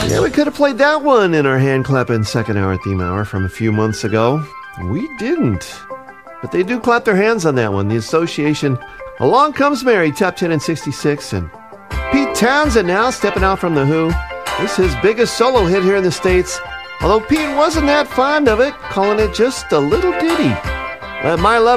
Yeah, we could have played that one in our hand-clapping second hour theme hour from a few months ago. We didn't. But they do clap their hands on that one. The Association, Along Comes Mary, top 10 in 66. And Pete Townsend now stepping out from The Who. This is his biggest solo hit here in the States. Although Pete wasn't that fond of it, calling it just a little ditty. Let My Love